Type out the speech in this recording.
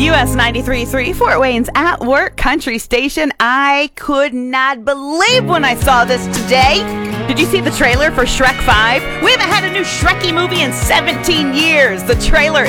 WS 93.3, Fort Wayne's At Work Country Station. I could not believe when I saw this today. Did you see the trailer for Shrek 5? We haven't had a new Shreky movie in 17 years. The trailer